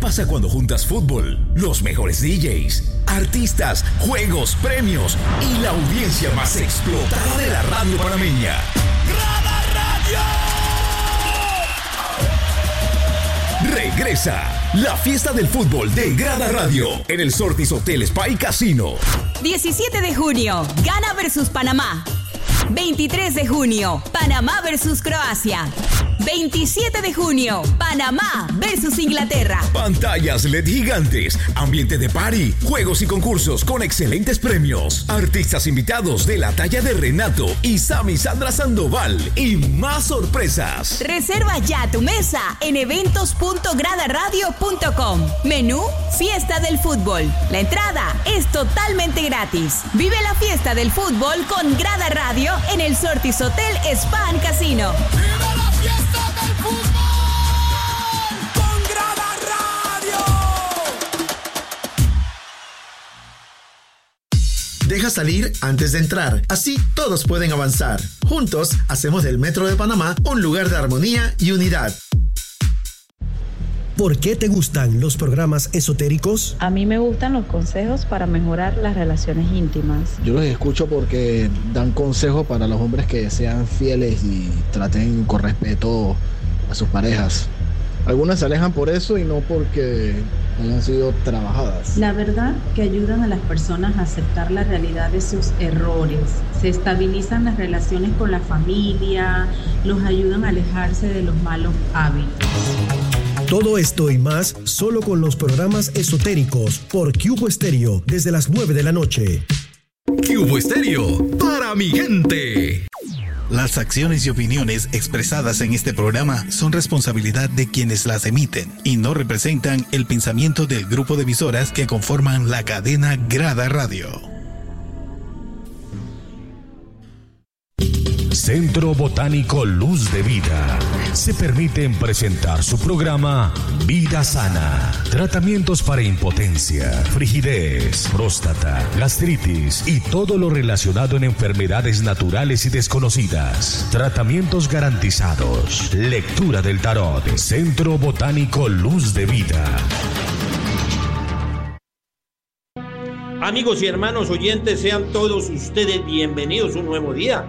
pasa cuando juntas fútbol, los mejores DJs, artistas, juegos, premios y la audiencia más explotada de la radio panameña? ¡Grada Radio! Regresa la fiesta del fútbol de Grada Radio en el Sortis Hotel Spa y Casino. 17 de junio, Ghana versus Panamá. 23 de junio, Panamá versus Croacia. 27 de junio, Panamá versus Inglaterra. Pantallas LED gigantes, ambiente de party, juegos y concursos con excelentes premios, artistas invitados de la talla de Renato y Sammy Sandra Sandoval y más sorpresas. Reserva ya tu mesa en eventos.gradaradio.com. Menú, fiesta del fútbol. La entrada es totalmente gratis. Vive la fiesta del fútbol con Grada Radio en el Sortis Hotel Spa and Casino. ¡Viva la fiesta del fútbol con Grada Radio! Deja salir antes de entrar, así todos pueden avanzar. Juntos hacemos del Metro de Panamá un lugar de armonía y unidad. ¿Por qué te gustan los programas esotéricos? A mí me gustan los consejos para mejorar las relaciones íntimas. Yo los escucho porque dan consejos para los hombres que sean fieles y traten con respeto a sus parejas. Algunas se alejan por eso y no porque hayan sido trabajadas. La verdad que ayudan a las personas a aceptar la realidad de sus errores. Se estabilizan las relaciones con la familia, los ayudan a alejarse de los malos hábitos. Todo esto y más solo con los programas esotéricos por Cubo Estéreo desde las 9 de la noche. Cubo Estéreo, para mi gente. Las acciones y opiniones expresadas en este programa son responsabilidad de quienes las emiten y no representan el pensamiento del grupo de emisoras que conforman la cadena Grada Radio. Centro Botánico Luz de Vida. Se permiten presentar su programa Vida Sana. Tratamientos para impotencia, frigidez, próstata, gastritis y todo lo relacionado en enfermedades naturales y desconocidas. Tratamientos garantizados. Lectura del tarot. Centro Botánico Luz de Vida. Amigos y hermanos oyentes, sean todos ustedes bienvenidos a un nuevo día.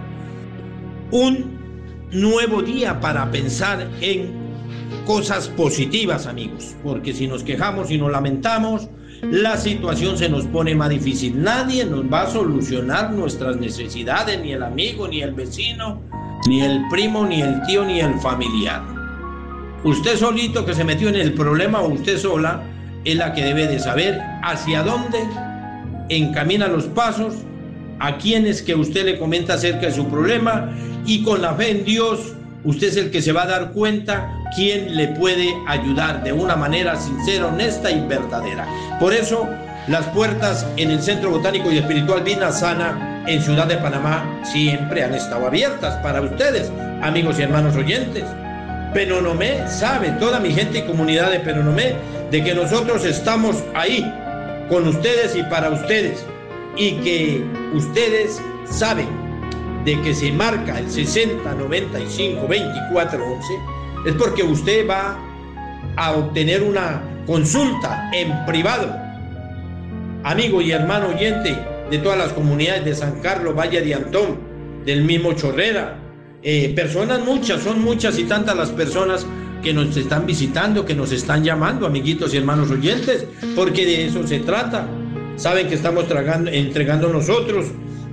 Un nuevo día para pensar en cosas positivas, amigos, porque si nos quejamos y nos lamentamos, la situación se nos pone más difícil. Nadie nos va a solucionar nuestras necesidades, ni el amigo, ni el vecino, ni el primo, ni el tío, ni el familiar. Usted solito que se metió en el problema, o usted sola, es la que debe de saber hacia dónde encamina los pasos, a quienes que usted le comenta acerca de su problema, y con la fe en Dios, usted es el que se va a dar cuenta quién le puede ayudar de una manera sincera, honesta y verdadera. Por eso, las puertas en el Centro Botánico y Espiritual Vida Sana en Ciudad de Panamá siempre han estado abiertas para ustedes, amigos y hermanos oyentes. Penonomé sabe, toda mi gente y comunidad de Penonomé, de que nosotros estamos ahí con ustedes y para ustedes, y que ustedes saben de que se marca el 60 95 24 11 es porque usted va a obtener una consulta en privado. Amigo y hermano oyente de todas las comunidades de San Carlos, Valle de Antón, del mismo Chorrera, personas muchas, son muchas y tantas las personas que nos están visitando, que nos están llamando, amiguitos y hermanos oyentes, porque de eso se trata. Saben que estamos entregando nosotros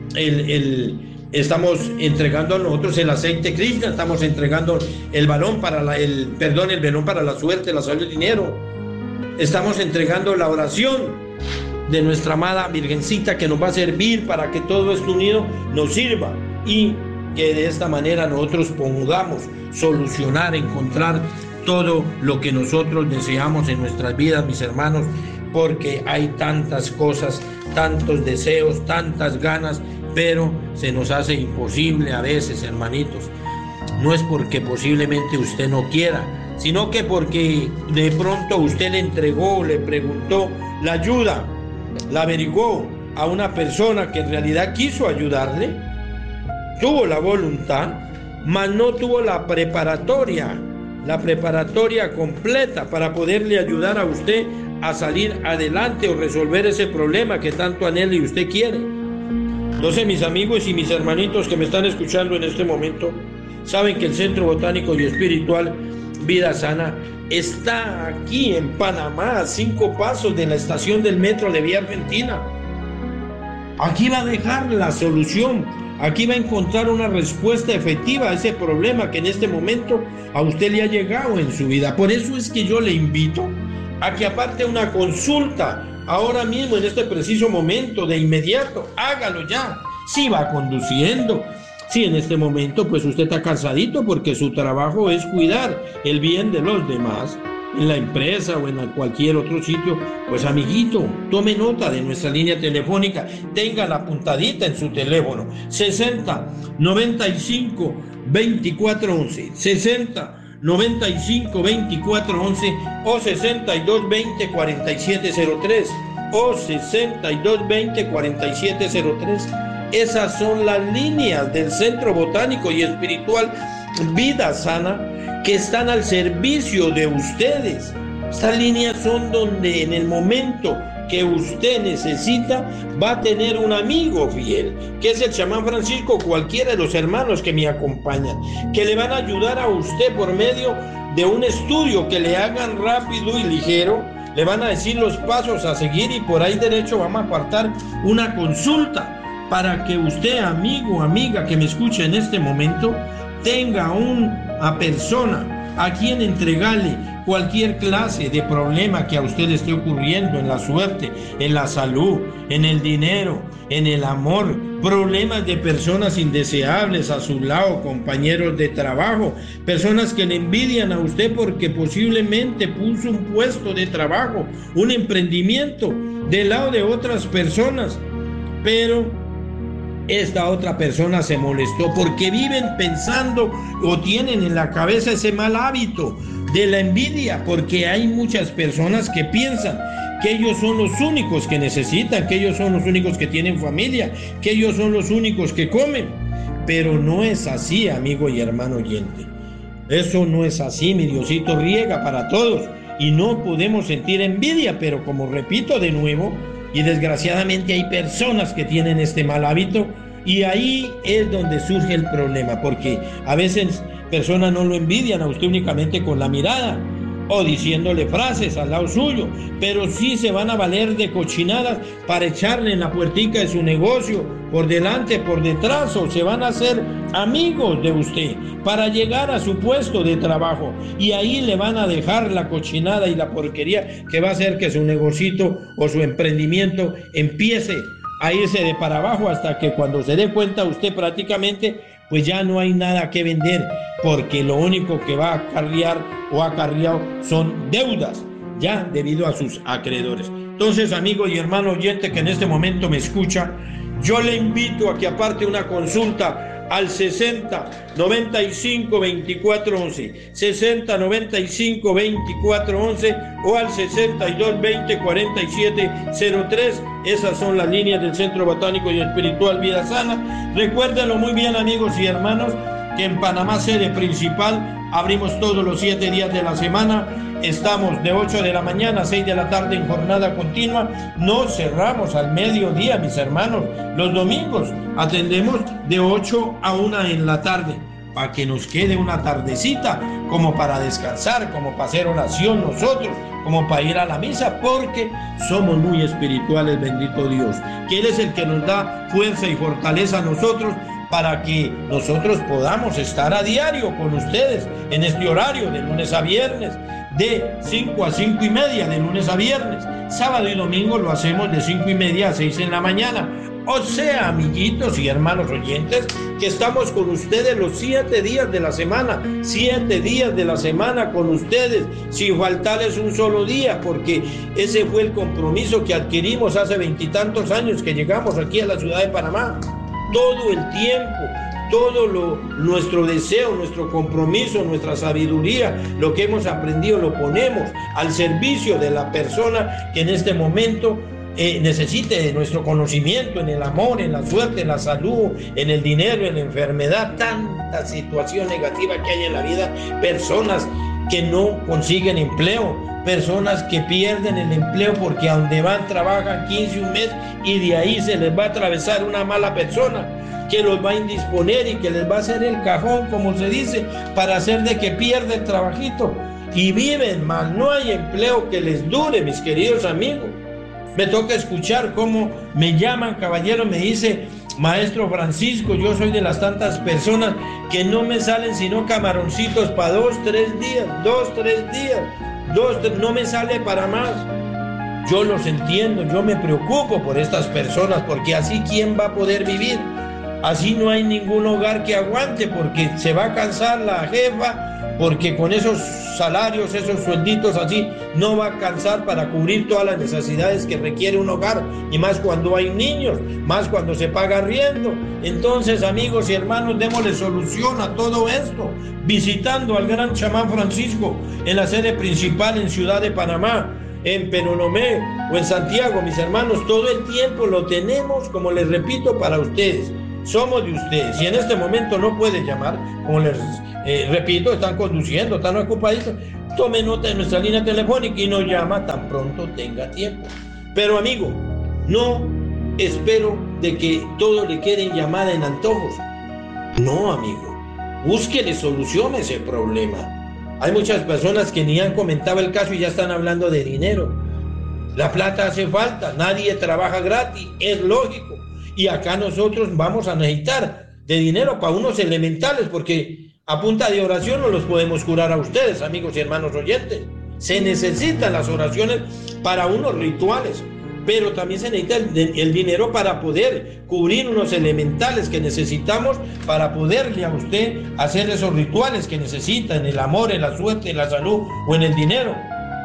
estamos entregando a nosotros el aceite Krishna, estamos entregando el balón para el velón para la suerte, la salud y el dinero. Estamos entregando la oración de nuestra amada Virgencita, que nos va a servir para que todo esto unido nos sirva y que de esta manera nosotros podamos solucionar, encontrar todo lo que nosotros deseamos en nuestras vidas, mis hermanos, porque hay tantas cosas, tantos deseos, tantas ganas, pero se nos hace imposible a veces, hermanitos. No es porque posiblemente usted no quiera, sino que porque de pronto usted le entregó, le preguntó la ayuda, la averiguó a una persona que en realidad quiso ayudarle, tuvo la voluntad, mas no tuvo la preparatoria la preparatoria completa para poderle ayudar a usted a salir adelante o resolver ese problema que tanto anhela y usted quiere. Entonces, mis amigos y mis hermanitos que me están escuchando en este momento, saben que el Centro Botánico y Espiritual Vida Sana está aquí en Panamá, a 5 pasos de la estación del metro de Vía Argentina. Aquí va a dejar la solución, aquí va a encontrar una respuesta efectiva a ese problema que en este momento a usted le ha llegado en su vida. Por eso es que yo le invito a que aparte una consulta ahora mismo, en este preciso momento, de inmediato, hágalo ya. Si va conduciendo, si en este momento pues usted está cansadito porque su trabajo es cuidar el bien de los demás, en la empresa o en cualquier otro sitio, pues amiguito, tome nota de nuestra línea telefónica, tenga la apuntadita en su teléfono, 60 95 24 11, 60 95 24 11 o 62 20 47 03 o 62 20 47 03. Esas son las líneas del Centro Botánico y Espiritual Vida Sana que están al servicio de ustedes. Estas líneas son donde en el momento que usted necesita va a tener un amigo fiel, que es el chamán Francisco, cualquiera de los hermanos que me acompañan, que le van a ayudar a usted por medio de un estudio que le hagan rápido y ligero. Le van a decir los pasos a seguir y por ahí derecho vamos a apartar una consulta para que usted, amigo, amiga que me escuche en este momento, tenga una persona a quien entregarle cualquier clase de problema que a usted le esté ocurriendo en la suerte, en la salud, en el dinero, en el amor, problemas de personas indeseables a su lado, compañeros de trabajo, personas que le envidian a usted porque posiblemente puso un puesto de trabajo, un emprendimiento del lado de otras personas, pero esta otra persona se molestó porque viven pensando o tienen en la cabeza ese mal hábito de la envidia, porque hay muchas personas que piensan que ellos son los únicos que necesitan, que ellos son los únicos que tienen familia, que ellos son los únicos que comen, pero no es así, amigo y hermano oyente. Eso no es así, mi Diosito riega para todos y no podemos sentir envidia, pero como repito de nuevo, y desgraciadamente hay personas que tienen este mal hábito y ahí es donde surge el problema, porque a veces personas no lo envidian a usted únicamente con la mirada o diciéndole frases al lado suyo, pero sí se van a valer de cochinadas para echarle en la puertica de su negocio, por delante, por detrás, o se van a hacer amigos de usted para llegar a su puesto de trabajo y ahí le van a dejar la cochinada y la porquería que va a hacer que su negocito o su emprendimiento empiece a irse de para abajo hasta que cuando se dé cuenta usted prácticamente pues ya no hay nada que vender, porque lo único que va a acarrear o acarreado son deudas ya debido a sus acreedores. Entonces, amigo y hermano oyente que en este momento me escucha, yo le invito a que aparte una consulta al 60 95 24 11, 60 95 24 11 o al 62 20 47 03. Esas son las líneas del Centro Botánico y Espiritual Vida Sana. Recuérdenlo muy bien, amigos y hermanos, que en Panamá, sede principal, abrimos todos los 7 días de la semana. Estamos de 8 de la mañana a 6 de la tarde en jornada continua. No cerramos al mediodía, mis hermanos. Los domingos atendemos de 8 a 1 en la tarde, para que nos quede una tardecita como para descansar, como para hacer oración nosotros, como para ir a la misa, porque somos muy espirituales, bendito Dios, que Él es el que nos da fuerza y fortaleza a nosotros para que nosotros podamos estar a diario con ustedes en este horario de lunes a viernes, de 5 a 5 y media de lunes a viernes. Sábado y domingo lo hacemos de 5 y media a 6 en la mañana. O sea, amiguitos y hermanos oyentes, que estamos con ustedes los 7 días de la semana, 7 días de la semana con ustedes, sin faltarles un solo día, porque ese fue el compromiso que adquirimos hace 20 y tantos años que llegamos aquí a la ciudad de Panamá. Todo el tiempo, todo nuestro deseo, nuestro compromiso, nuestra sabiduría, lo que hemos aprendido lo ponemos al servicio de la persona que en este momento necesite de nuestro conocimiento en el amor, en la suerte, en la salud, en el dinero, en la enfermedad, tanta situación negativa que hay en la vida, personas que no consiguen empleo, personas que pierden el empleo porque a donde van trabajan 15 un mes y de ahí se les va a atravesar una mala persona que los va a indisponer y que les va a hacer el cajón, como se dice, para hacer de que pierda el trabajito y viven mal. No hay empleo que les dure, mis queridos amigos. Me toca escuchar cómo me llaman, caballero, me dice: maestro Francisco, yo soy de las tantas personas que no me salen sino camaroncitos para 2, 3 días, no me sale para más. Yo los entiendo, yo me preocupo por estas personas, porque así ¿quién va a poder vivir? Así no hay ningún hogar que aguante, porque se va a cansar la jefa, porque con esos salarios, esos suelditos así, no va a alcanzar para cubrir todas las necesidades que requiere un hogar, y más cuando hay niños, más cuando se paga arriendo. Entonces, amigos y hermanos, démosle solución a todo esto, visitando al gran chamán Francisco en la sede principal en Ciudad de Panamá, en Penonomé o en Santiago, mis hermanos. Todo el tiempo lo tenemos, como les repito, para ustedes. Somos de ustedes. Si en este momento no pueden llamar, como les repito, están conduciendo, están ocupaditos, tome nota de nuestra línea telefónica y nos llama tan pronto tenga tiempo. Pero, amigo, no espero de que todo le quede en llamada en antojos. No, amigo, búsquele solución a ese problema. Hay muchas personas que ni han comentado el caso y ya están hablando de dinero. La plata hace falta, nadie trabaja gratis, es lógico. Y acá nosotros vamos a necesitar de dinero para unos elementales, porque a punta de oración no los podemos curar a ustedes, amigos y hermanos oyentes. Se necesitan las oraciones para unos rituales, pero también se necesita el dinero para poder cubrir unos elementales que necesitamos para poderle a usted hacer esos rituales que necesita en el amor, en la suerte, en la salud o en el dinero.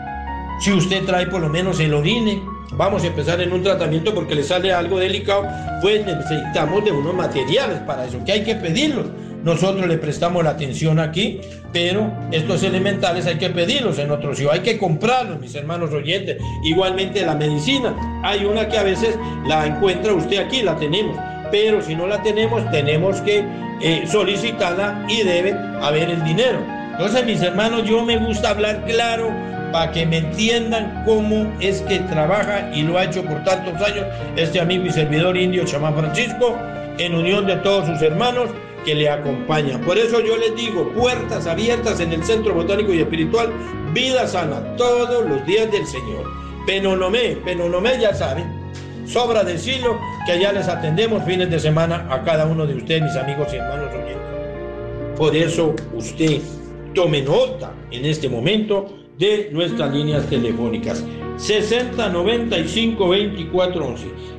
Si usted trae por lo menos el orine, vamos a empezar en un tratamiento porque le sale algo delicado, pues necesitamos de unos materiales para eso, que hay que pedirlos. Nosotros le prestamos la atención aquí, pero estos elementales hay que pedirlos en otro sitio, hay que comprarlos, mis hermanos oyentes. Igualmente la medicina, hay una que a veces la encuentra usted aquí, la tenemos, pero si no la tenemos, tenemos que solicitarla y debe haber el dinero. Entonces, mis hermanos, yo me gusta hablar claro para que me entiendan cómo es que trabaja y lo ha hecho por tantos años este amigo y servidor indio chamán Francisco, en unión de todos sus hermanos que le acompañan. Por eso yo les digo, puertas abiertas en el Centro Botánico y Espiritual Vida Sana, todos los días del Señor. Penonomé, ya saben, sobra decirlo que allá les atendemos fines de semana a cada uno de ustedes, mis amigos y hermanos oyentes. Por eso usted tome nota en este momento de nuestras líneas telefónicas: 6095-2411,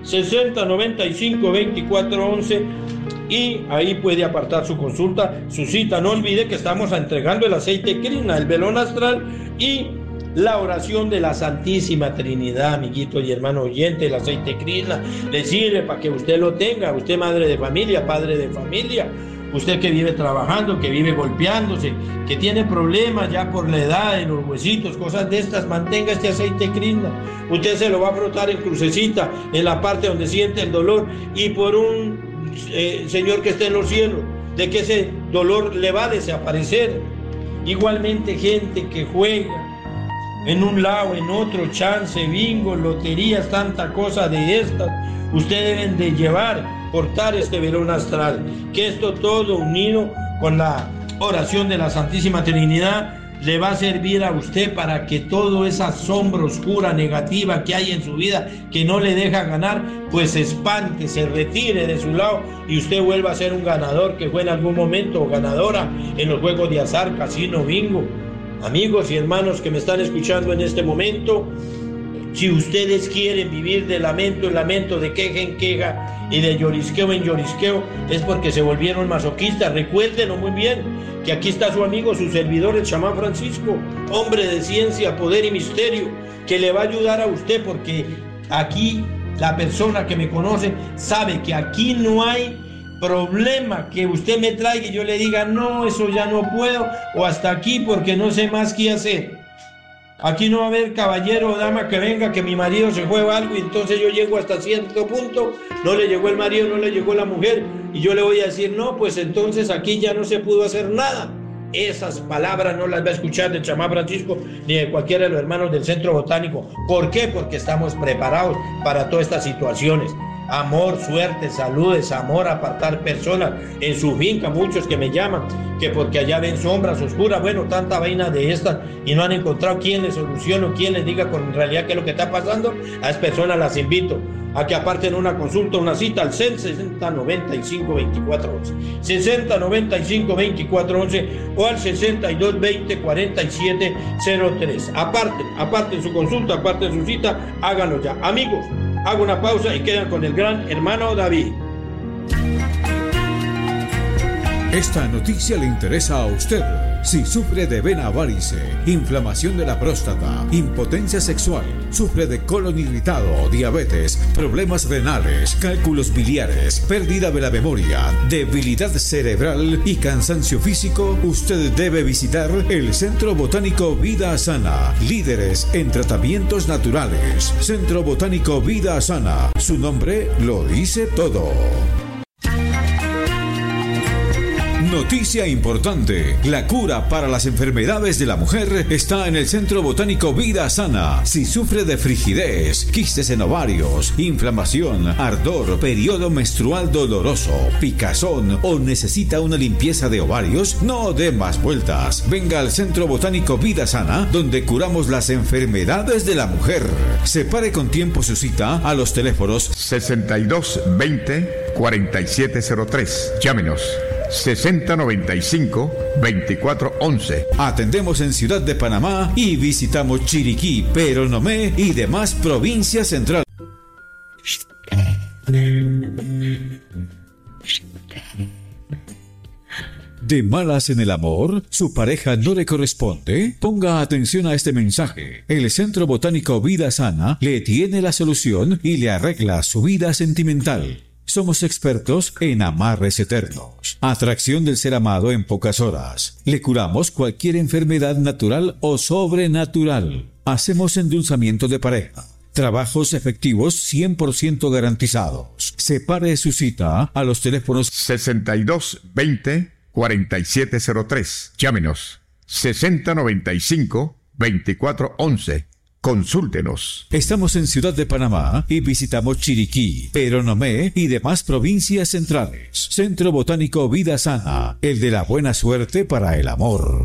6095-2411, y ahí puede apartar su consulta, su cita. No olvide que estamos entregando el aceite Krishna, el velón astral y la oración de la Santísima Trinidad, amiguito y hermano oyente. El aceite Krishna le sirve para que usted lo tenga, usted madre de familia, padre de familia, usted que vive trabajando, que vive golpeándose, que tiene problemas ya por la edad en los huesitos, cosas de estas, mantenga este aceite Krishna. Usted se lo va a frotar en crucecita, en la parte donde siente el dolor, y por un Señor que esté en los cielos, de que ese dolor le va a desaparecer. Igualmente, gente que juega en un lado, en otro, chance, bingo, loterías, tanta cosa de estas, ustedes deben de portar este velón astral, que esto todo unido con la oración de la Santísima Trinidad le va a servir a usted para que toda esa sombra oscura, negativa que hay en su vida, que no le deja ganar, pues se espante, se retire de su lado y usted vuelva a ser un ganador que fue en algún momento, o ganadora en los juegos de azar, casino, bingo. Amigos y hermanos que me están escuchando en este momento, si ustedes quieren vivir de lamento en lamento, de queja en queja y de llorisqueo en llorisqueo, es porque se volvieron masoquistas. Recuérdenlo muy bien, que aquí está su amigo, su servidor, el chamán Francisco, hombre de ciencia, poder y misterio, que le va a ayudar a usted, porque aquí la persona que me conoce sabe que aquí no hay problema que usted me traiga y yo le diga, no, eso ya no puedo, o hasta aquí porque no sé más qué hacer. Aquí no va a haber caballero o dama que venga, que mi marido se juega algo y entonces yo llego hasta cierto punto, no le llegó el marido, no le llegó la mujer, y yo le voy a decir, no, pues entonces aquí ya no se pudo hacer nada. esas palabras no las va a escuchar del chamán Francisco ni de cualquiera de los hermanos del Centro Botánico. ¿Por qué? Porque estamos preparados para todas estas situaciones. Amor, suerte, salud, desamor, apartar personas en su finca. Muchos que me llaman que porque allá ven sombras oscuras, bueno, tanta vaina de estas, y no han encontrado quién les solucione o quién les diga con realidad qué es lo que está pasando. A esas personas las invito a que aparten una consulta, una cita al CEN 6095-2411, 6095-2411 o al 6220-4703. Aparten su consulta, aparten su cita, háganlo ya. Amigos, hago una pausa y quedan con el gran hermano David. Esta noticia le interesa a usted. Si sufre de vena varice, inflamación de la próstata, impotencia sexual, sufre de colon irritado, diabetes, problemas renales, cálculos biliares, pérdida de la memoria, debilidad cerebral y cansancio físico, usted debe visitar el Centro Botánico Vida Sana, líderes en tratamientos naturales. Centro Botánico Vida Sana, su nombre lo dice todo. Noticia importante, la cura para las enfermedades de la mujer está en el Centro Botánico Vida Sana. Si sufre de frigidez, quistes en ovarios, inflamación, ardor, periodo menstrual doloroso, picazón o necesita una limpieza de ovarios, no dé más vueltas. Venga al Centro Botánico Vida Sana, donde curamos las enfermedades de la mujer. Separe con tiempo su cita a los teléfonos 6220-4703. Llámenos. 6095-2411. Atendemos en Ciudad de Panamá y visitamos Chiriquí, Peronomé y demás provincias centrales. ¿De malas en el amor? ¿Su pareja no le corresponde? Ponga atención a este mensaje. El Centro Botánico Vida Sana le tiene la solución y le arregla su vida sentimental. Somos expertos en amarres eternos, atracción del ser amado en pocas horas. Le curamos cualquier enfermedad natural o sobrenatural. Hacemos endulzamiento de pareja. Trabajos efectivos 100% garantizados. Separe su cita a los teléfonos 6220-4703. Llámenos 6095-2411. Consúltenos. Estamos en Ciudad de Panamá y visitamos Chiriquí, Peronomé y demás provincias centrales. Centro Botánico Vida Sana, el de la buena suerte para el amor.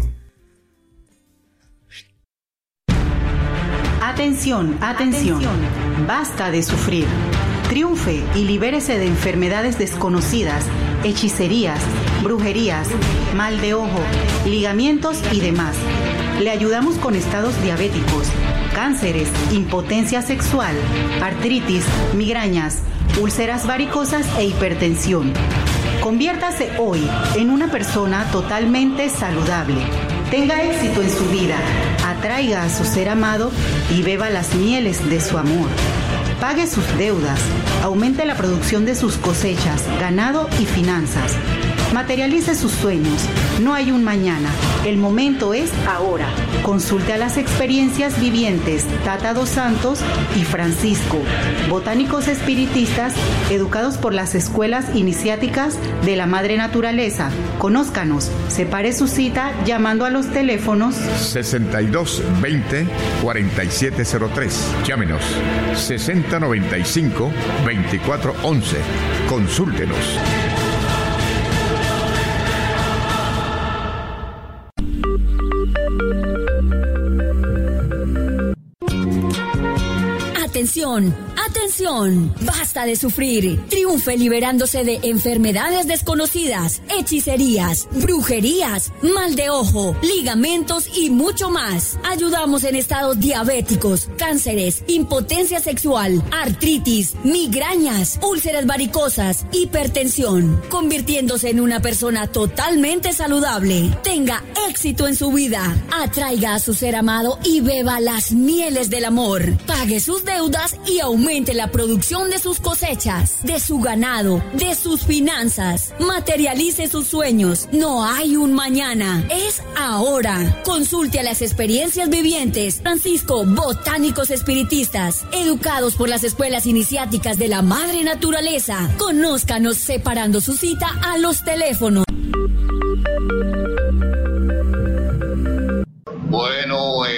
Atención, atención. Basta de sufrir. Triunfe y libérese de enfermedades desconocidas, hechicerías, brujerías, mal de ojo, ligamientos y demás. Le ayudamos con estados diabéticos, cánceres, impotencia sexual, artritis, migrañas, úlceras varicosas e hipertensión. Conviértase hoy en una persona totalmente saludable. Tenga éxito en su vida, atraiga a su ser amado y beba las mieles de su amor. Pague sus deudas, aumente la producción de sus cosechas, ganado y finanzas. Materialice sus sueños. No hay un mañana. El momento es ahora. Consulte a las experiencias vivientes Tata dos Santos y Francisco, botánicos espiritistas educados por las escuelas iniciáticas de la Madre Naturaleza. Conózcanos. Separe su cita llamando a los teléfonos 6220-4703. Llámenos 6095-2411. Consúltenos. Atención, atención, basta de sufrir. Triunfe liberándose de enfermedades desconocidas, hechicerías, brujerías, mal de ojo, ligamentos y mucho más. Ayudamos en estados diabéticos, cánceres, impotencia sexual, artritis, migrañas, úlceras varicosas, hipertensión, convirtiéndose en una persona totalmente saludable. Tenga éxito en su vida, atraiga a su ser amado y beba las mieles del amor. Pague sus deudas y aumente la producción de sus cosechas, de su ganado, de sus finanzas. Materialice sus sueños. No hay un mañana, es ahora. Consulte a las experiencias vivientes Francisco, botánicos espiritistas, educados por las escuelas iniciáticas de la Madre Naturaleza. Conózcanos separando su cita a los teléfonos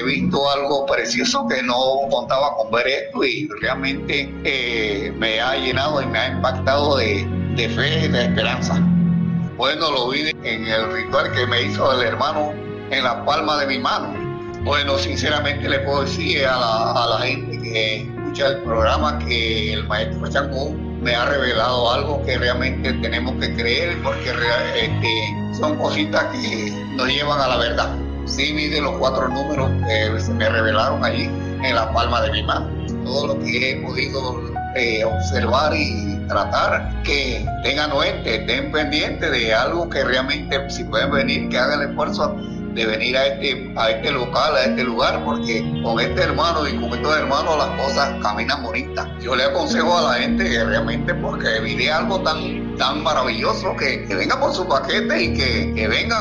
visto algo precioso que no contaba con ver esto y realmente me ha llenado y me ha impactado de fe y de esperanza. Bueno, lo vi en el ritual que me hizo el hermano en la palma de mi mano. Bueno, sinceramente le puedo decir a la gente que escucha el programa que el maestro Changó me ha revelado algo que realmente tenemos que creer, porque son cositas que nos llevan a la verdad. Sí, vi de los 4 números que se me revelaron allí en la palma de mi mano. Todo lo que he podido observar y tratar, que tengan nuente, estén pendientes de algo que realmente, si pueden venir, que hagan el esfuerzo de venir a este local, a este lugar, porque con este hermano y con estos hermanos las cosas caminan bonitas. Yo le aconsejo a la gente que realmente, porque vive algo tan maravilloso, que vengan por su paquete y que vengan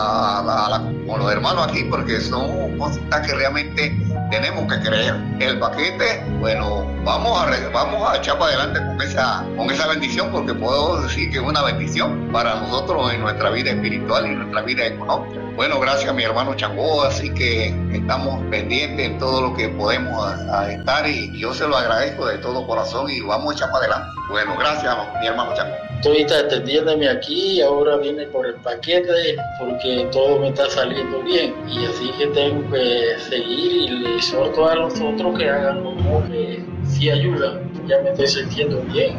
con los hermanos aquí, porque son cositas que realmente tenemos que creer. El paquete, bueno, vamos a echar para adelante con esa bendición, porque puedo decir que es una bendición para nosotros en nuestra vida espiritual y en nuestra vida económica. Bueno, gracias a mi hermano Changó, así que estamos pendientes en todo lo que podemos estar y yo se lo agradezco de todo corazón y vamos a echar para adelante. Bueno, gracias a mi hermano Changó. Estoy atendiéndome aquí y ahora vine por el paquete porque todo me está saliendo bien y así que tengo que seguir y le exhorto a los otros que hagan lo mismo, que sí ayudan. Ya me estoy sintiendo bien.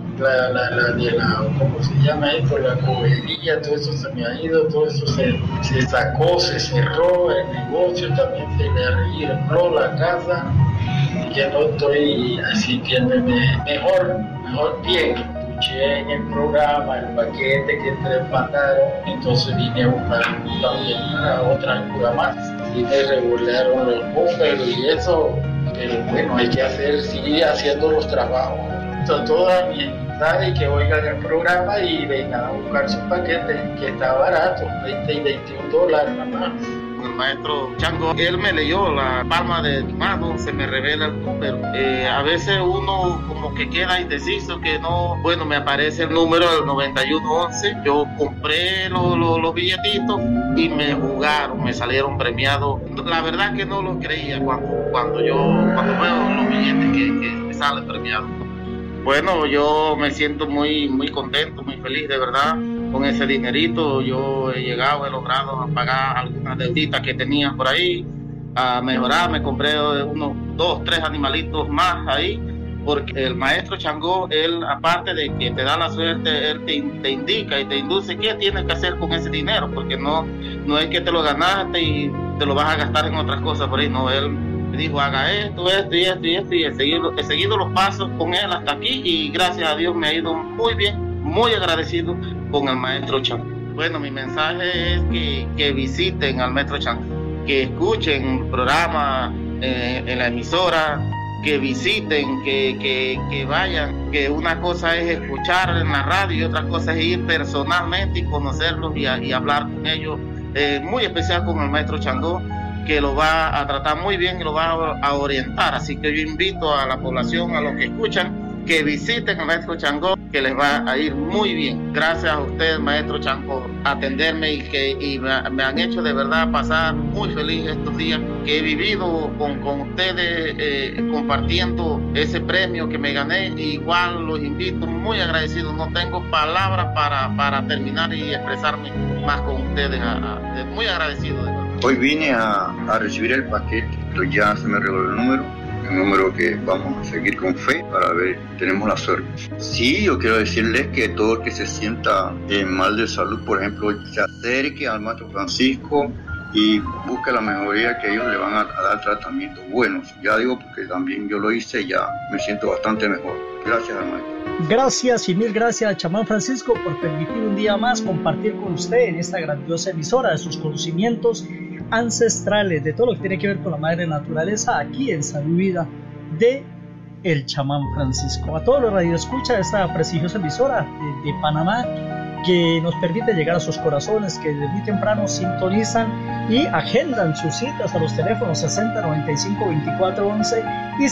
¿Cómo se llama esto? La coberilla, todo eso se me ha ido, todo eso se sacó, se cerró, el negocio también se le arregló, la casa, que no estoy sintiéndome mejor bien. Escuché en el programa el paquete que mandaron, entonces vine a buscar también otra ayuda más y me regularon los números y eso, pero bueno, hay que seguir haciendo los trabajos. Toda mi amistad y que oigan el programa y vengan a buscar su paquete, que está barato, $20 y $21 nada más. El maestro Changó, él me leyó la palma de mi mano, se me revela el número. A veces uno como que queda indeciso, que no, bueno, me aparece el número del 9111. Yo compré los billetitos y me jugaron, me salieron premiados. La verdad que no lo creía cuando veo los billetes que me salen premiados. Bueno, yo me siento muy contento, muy feliz, de verdad. Con ese dinerito yo he logrado a pagar algunas deuditas que tenía por ahí, a mejorar. Me compré unos 2, 3 animalitos más ahí, porque el maestro Changó, él, aparte de que te da la suerte, él te indica y te induce qué tienes que hacer con ese dinero, porque no es que te lo ganaste y te lo vas a gastar en otras cosas por ahí, no, él me dijo haga esto y he seguido los pasos con él hasta aquí y gracias a Dios me ha ido muy bien, muy agradecido con el maestro Changó. Bueno, mi mensaje es que visiten al maestro Changó, que escuchen el programa en la emisora, que visiten, que vayan, que una cosa es escuchar en la radio y otra cosa es ir personalmente y conocerlos y hablar con ellos, muy especial con el maestro Changó, que lo va a tratar muy bien y lo va a orientar. Así que yo invito a la población, a los que escuchan, que visiten al maestro Changó, que les va a ir muy bien. Gracias a usted, maestro Changó, por atenderme y me han hecho de verdad pasar muy feliz estos días que he vivido con ustedes, compartiendo ese premio que me gané. Igual los invito, muy agradecido. No tengo palabras para terminar y expresarme más con ustedes. Muy agradecido, de verdad. Hoy vine a recibir el paquete, pero ya se me reveló el número que vamos a seguir con fe para ver, tenemos la suerte. Sí, yo quiero decirles que todo el que se sienta mal de salud, por ejemplo, se acerque al maestro Francisco y busque la mejoría, que ellos le van a dar tratamientos buenos. Ya digo, porque también yo lo hice y ya me siento bastante mejor. Gracias al maestro. Gracias y mil gracias a Chamán Francisco por permitir un día más compartir con usted en esta grandiosa emisora de sus conocimientos ancestrales, de todo lo que tiene que ver con la madre naturaleza, aquí en Salud y Vida de el Chamán Francisco. A todos los radioescuchas de esta prestigiosa emisora de Panamá, que nos permite llegar a sus corazones, que desde muy temprano sintonizan y agendan sus citas a los teléfonos 6095-2411 y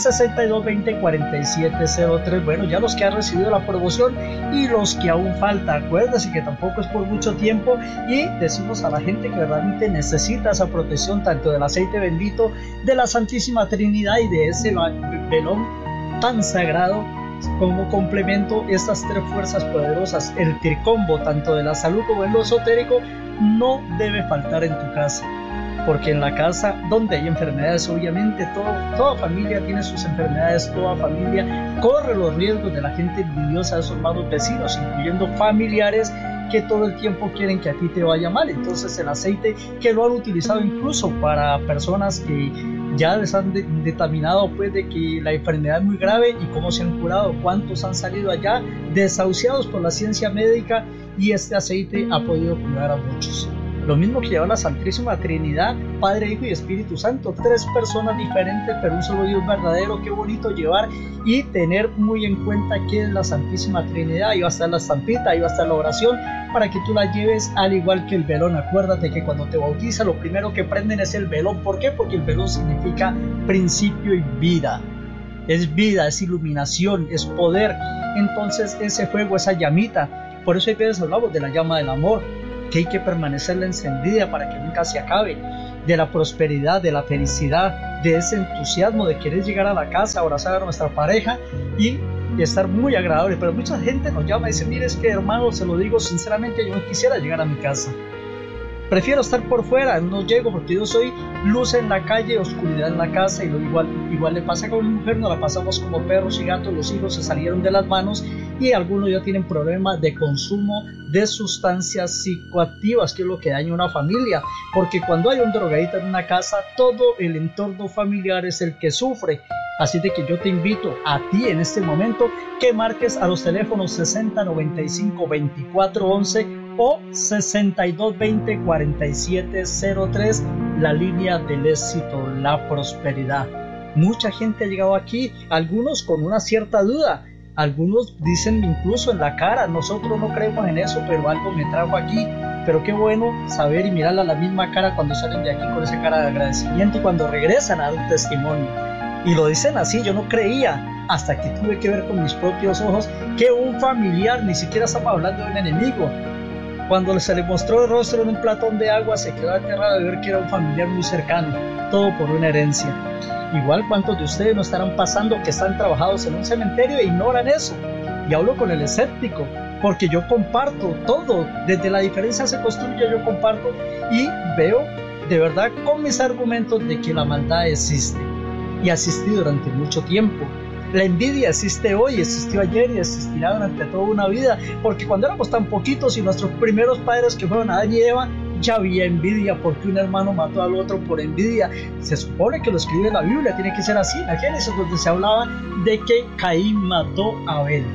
6220-4703. Bueno, ya los que han recibido la promoción y los que aún falta, acuérdense que tampoco es por mucho tiempo, y decimos a la gente que realmente necesita esa protección tanto del aceite bendito de la Santísima Trinidad y de ese velón tan sagrado. Como complemento, estas tres fuerzas poderosas, el tricombo tanto de la salud como en lo esotérico, no debe faltar en tu casa, porque en la casa donde hay enfermedades, obviamente toda familia tiene sus enfermedades, toda familia corre los riesgos de la gente envidiosa, de esos malos vecinos, incluyendo familiares que todo el tiempo quieren que a ti te vaya mal. Entonces el aceite, que lo han utilizado incluso para personas que ya les han determinado pues de que la enfermedad es muy grave y cómo se han curado, cuántos han salido allá desahuciados por la ciencia médica, y este aceite ha podido curar a muchos. Lo mismo que lleva la Santísima Trinidad, Padre, Hijo y Espíritu Santo, tres personas diferentes pero un solo Dios verdadero. Qué bonito llevar y tener muy en cuenta qué es la Santísima Trinidad. Ahí va a estar la estampita, ahí va a estar la oración para que tú la lleves, al igual que el velón. Acuérdate que cuando te bautizas lo primero que prenden es el velón. ¿Por qué? Porque el velón significa principio y vida. Es vida, es iluminación, es poder. Entonces ese fuego, esa llamita, por eso hay veces hablamos de la llama del amor, que hay que permanecerla encendida para que nunca se acabe, de la prosperidad, de la felicidad, de ese entusiasmo de querer llegar a la casa, abrazar a nuestra pareja y estar muy agradable. Pero mucha gente nos llama y dice: mire, es que hermano, se lo digo sinceramente, yo no quisiera llegar a mi casa, prefiero estar por fuera, no llego porque yo soy luz en la calle, oscuridad en la casa. Y lo igual le pasa con mi mujer, nos la pasamos como perros y gatos, los hijos se salieron de las manos y algunos ya tienen problemas de consumo de sustancias psicoactivas, que es lo que daña una familia, porque cuando hay un drogadicto en una casa, todo el entorno familiar es el que sufre. Así de que yo te invito a ti en este momento que marques a los teléfonos 6095-2411 o 6220-4703, la línea del éxito, la prosperidad. Mucha gente ha llegado aquí, algunos con una cierta duda, algunos dicen incluso en la cara: nosotros no creemos en eso, pero algo me trajo aquí. Pero qué bueno saber y mirarla a la misma cara cuando salen de aquí con esa cara de agradecimiento y cuando regresan a dar un testimonio. Y lo dicen así: yo no creía, hasta que tuve que ver con mis propios ojos que un familiar, ni siquiera estamos hablando de un enemigo, cuando se le mostró el rostro en un platón de agua, se quedó aterrado de ver que era un familiar muy cercano, todo por una herencia. Igual, ¿cuántos de ustedes no estarán pasando que están trabajados en un cementerio e ignoran eso? Y hablo con el escéptico, porque yo comparto todo, desde la diferencia se construye, yo comparto y veo de verdad con mis argumentos de que la maldad existe y ha existido durante mucho tiempo. La envidia existe hoy, existió ayer y existirá durante toda una vida, porque cuando éramos tan poquitos y nuestros primeros padres, que fueron Adán y Eva, ya había envidia, porque un hermano mató al otro por envidia. Se supone que lo escribe la Biblia, tiene que ser así, en la Génesis, donde se hablaba de que Caín mató a Abel.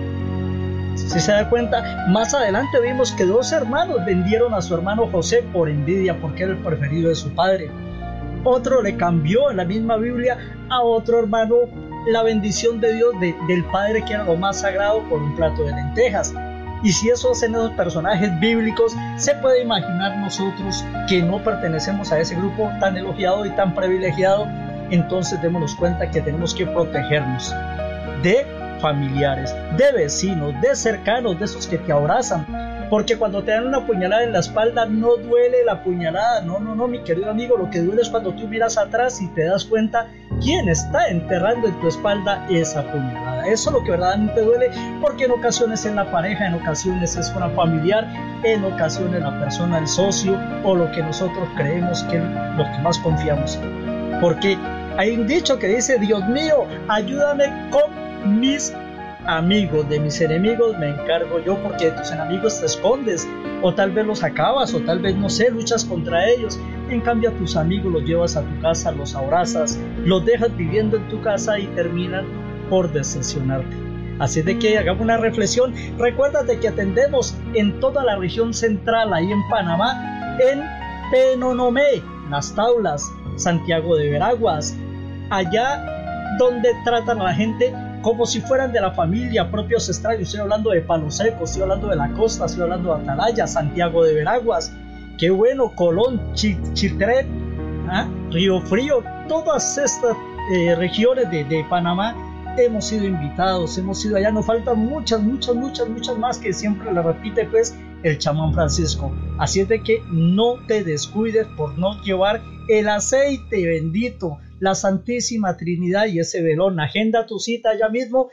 Si se da cuenta, más adelante vimos que dos hermanos vendieron a su hermano José por envidia, porque era el preferido de su padre. Otro le cambió en la misma Biblia a otro hermano la bendición de Dios del Padre, que era lo más sagrado, por un plato de lentejas. Y si eso hacen esos personajes bíblicos, se puede imaginar nosotros que no pertenecemos a ese grupo tan elogiado y tan privilegiado. Entonces démonos cuenta que tenemos que protegernos de familiares, de vecinos, de cercanos, de esos que te abrazan, porque cuando te dan una puñalada en la espalda no duele la puñalada, no, mi querido amigo, lo que duele es cuando tú miras atrás y te das cuenta quién está enterrando en tu espalda esa puñalada. Eso es lo que verdaderamente duele, porque en ocasiones es la pareja, en ocasiones es una familiar, en ocasiones la persona, el socio, o lo que nosotros creemos que es lo que más confiamos. Porque hay un dicho que dice: Dios mío, ayúdame con mis amigos, de mis enemigos me encargo yo, porque de tus enemigos te escondes, o tal vez los acabas, o tal vez, no sé, luchas contra ellos. En cambio, a tus amigos los llevas a tu casa, los abrazas, los dejas viviendo en tu casa y terminan por decepcionarte. Así de que hagamos una reflexión. Recuérdate que atendemos en toda la región central, ahí en Panamá, en Penonomé, Las Taulas, Santiago de Veraguas, allá donde tratan a la gente como si fueran de la familia, propios extraños. Estoy hablando de Palo Seco, estoy hablando de la costa, estoy hablando de Atalaya, Santiago de Veraguas, qué bueno, Colón, Chitret, Río Frío, todas estas regiones de Panamá. Hemos sido invitados, hemos ido allá, nos faltan muchas más que siempre le repite pues el chamán Francisco. Así es de que no te descuides por no llevar el aceite bendito, la Santísima Trinidad y ese velón. Agenda tu cita ya mismo,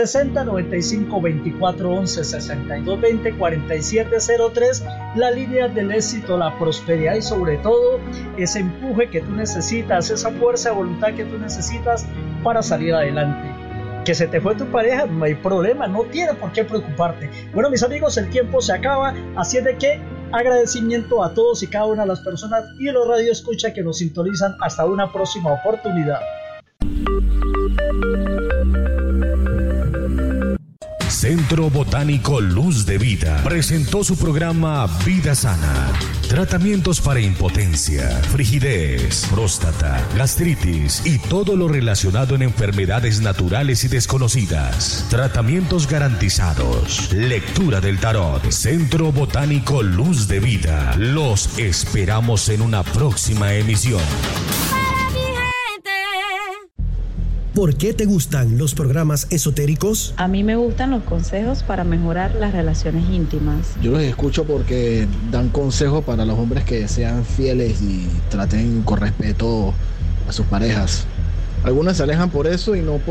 6095-2411, 6220-4703, la línea del éxito, la prosperidad y sobre todo ese empuje que tú necesitas, esa fuerza de voluntad que tú necesitas para salir adelante. Que se te fue tu pareja, no hay problema, no tiene por qué preocuparte. Bueno, mis amigos, el tiempo se acaba, así es de que agradecimiento a todos y cada una de las personas y los radioescuchas que nos sintonizan. Hasta una próxima oportunidad. Centro Botánico Luz de Vida presentó su programa Vida Sana. Tratamientos para impotencia, frigidez, próstata, gastritis y todo lo relacionado en enfermedades naturales y desconocidas. Tratamientos garantizados. Lectura del tarot. Centro Botánico Luz de Vida. Los esperamos en una próxima emisión. ¿Por qué te gustan los programas esotéricos? A mí me gustan los consejos para mejorar las relaciones íntimas. Yo los escucho porque dan consejos para los hombres que sean fieles y traten con respeto a sus parejas. Algunas se alejan por eso y no por